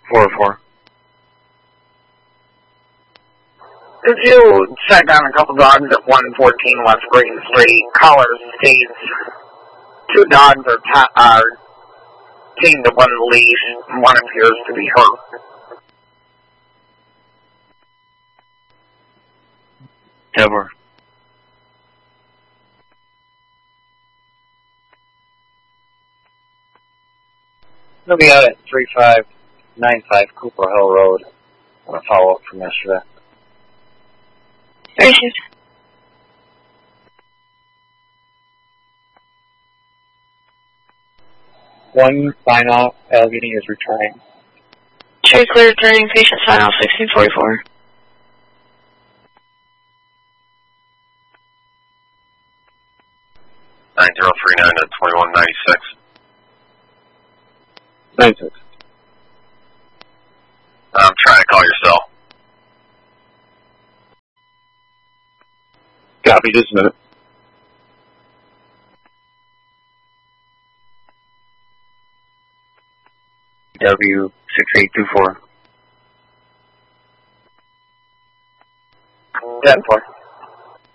404. Could you check on a couple dogs at 114 West Green Street? Caller states 2 dogs are chained to one leash. One appears to be hurt. Ever. We'll be out at 3595 Cooper Hill Road. I want to follow up from yesterday. There she is. One sign-off, Allegheny is returning. Cherry clear returning, patient sign-off 1644. 9039 to 2196. 96. I'm trying to call your cell. Copy, just a minute. W6824. 10-4.